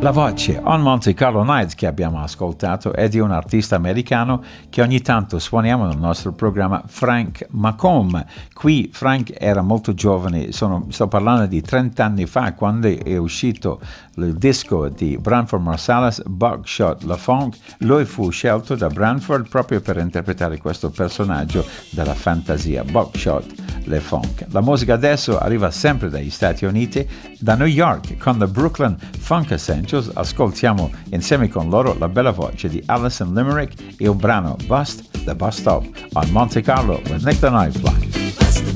La voce On Monte Carlo Nights che abbiamo ascoltato è di un artista americano che ogni tanto suoniamo nel nostro programma, Frank McComb. Qui Frank era molto giovane, sto parlando di 30 anni fa, quando è uscito il disco di Branford Marsalis, Buckshot LeFonque. Lui fu scelto da Branford proprio per interpretare questo personaggio della fantasia, Buckshot LeFonque. La musica adesso arriva sempre dagli Stati Uniti, da New York, con the Brooklyn Funk Essentials. Ascoltiamo insieme con loro la bella voce di Alison Limerick e il brano Bust the Bus Stop on Monte Carlo with Nick the Knife Fly.